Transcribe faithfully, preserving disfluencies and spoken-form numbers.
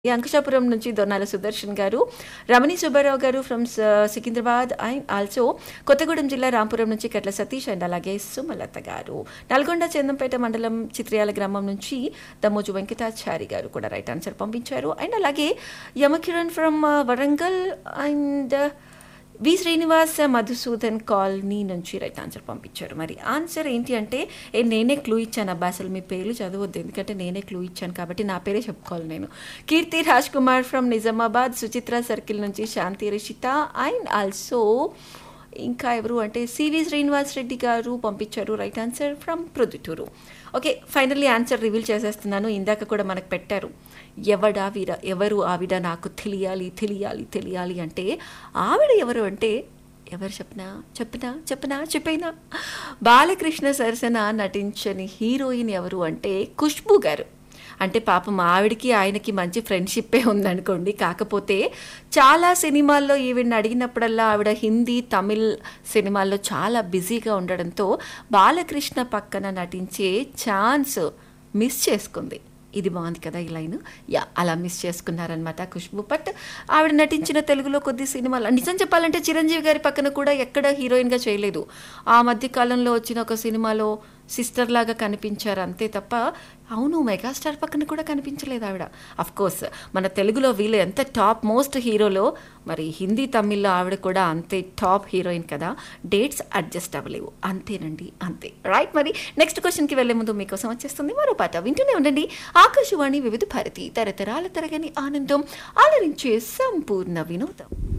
ఈ అంకుశాపురం నుంచి దొన్నాల సుదర్శన్ గారు, రమణి సుబ్బారావు గారు from Secunderabad and also Kothagudem జిల్లా రాంపురం నుంచి కట్ల సతీష్ అండ్ అలాగే సుమలత గారు, నల్గొండ చందంపేట మండలం చిత్రియాల గ్రామం నుంచి దమోజు వెంకటాచారి గారు కూడా రైట్ ఆన్సర్ పంపించారు. అండ్ అలాగే యమకిరణ్ from Warangal and we Srinivas Madhusudan colony నుంచి రైట్ ఆన్సర్ పంపించారు. మరి ఆన్సర్ ఏంటి అంటే ఏ నేనే క్లూ ఇచ్చాను అబ్బా, అసలు మీ పేర్లు చదవద్దు ఎందుకంటే నేనే క్లూ ఇచ్చాను కాబట్టి నా పేరే చెప్పుకోవాలి నేను. కీర్తి రాజ్ కుమార్ ఫ్రమ్ నిజామాబాద్, సుచిత్ర సర్కిల్ నుంచి శాంతి రిషిత అండ్ ఆల్సో ఇంకా ఎవరు అంటే సివి శ్రీనివాస్ రెడ్డి గారు పంపించారు right answer from Proddatur. Okay, finally answer reveal చేసేస్తున్నాను. ఇందాక కూడా మనకు పెట్టారు ఎవడా వీర ఎవరు ఆవిడ నాకు తెలియాలి తెలియాలి తెలియాలి అంటే ఆవిడ ఎవరు అంటే ఎవరు చెప్పనా చెప్పనా చెప్పనా చెప్పైనా బాలకృష్ణ సరసన నటించని హీరోయిన్ ఎవరు అంటే ఖుష్బూ గారు. అంటే పాపం ఆవిడకి ఆయనకి మంచి ఫ్రెండ్షిప్పే ఉందనుకోండి, కాకపోతే చాలా సినిమాల్లో ఈవిడ్ని అడిగినప్పుడల్లా ఆవిడ హిందీ తమిళ్ సినిమాల్లో చాలా బిజీగా ఉండడంతో బాలకృష్ణ పక్కన నటించే ఛాన్స్ మిస్ చేసుకుంది. ఇది బాగుంది కదా ఈ లైన్, యా అలా మిస్ చేసుకున్నారనమాట ఖుష్బు. బట్ ఆవిడ నటించిన తెలుగులో కొద్ది సినిమాలు నిజం చెప్పాలంటే చిరంజీవి గారి పక్కన కూడా ఎక్కడ హీరోయిన్గా చేయలేదు. ఆ మధ్య కాలంలో వచ్చిన ఒక సినిమాలో సిస్టర్ లాగా కనిపించారు అంతే తప్ప, అవును మెగాస్టార్ పక్కన కూడా కనిపించలేదు ఆవిడ. అఫ్ కోర్స్ మన తెలుగులో వీళ్ళు ఎంత టాప్ మోస్ట్ హీరోలో, మరి హిందీ తమిళ్లో ఆవిడ కూడా అంతే టాప్ హీరోయిన్ కదా. డేట్స్ అడ్జస్ట్ అవ్వలేవు, అంతేనండి అంతే. రైట్, మరి నెక్స్ట్ క్వశ్చన్కి వెళ్లే ముందు మీకోసం వచ్చేస్తుంది మరో పాట, వింటూనే ఉండండి. ఆకాశవాణి వివిధ భారతి, తరతరాల తరగని ఆనందం, ఆలరించే సంపూర్ణ వినోదం.